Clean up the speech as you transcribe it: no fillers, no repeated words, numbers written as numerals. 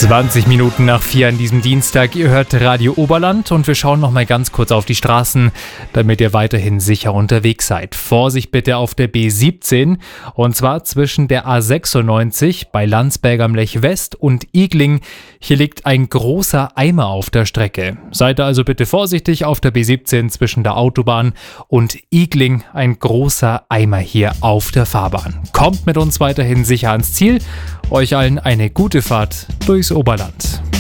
20 Minuten nach 4 an diesem Dienstag. Ihr hört Radio Oberland und wir schauen noch mal ganz kurz auf die Straßen, damit ihr weiterhin sicher unterwegs seid. Vorsicht bitte auf der B17 und zwar zwischen der A96 bei Landsberg am Lech West und Igling. Hier liegt ein großer Eimer auf der Strecke. Seid also bitte vorsichtig auf der B17 zwischen der Autobahn und Igling. Ein großer Eimer hier auf der Fahrbahn. Kommt mit uns weiterhin sicher ans Ziel. Euch allen eine gute Fahrt durchs Oberland.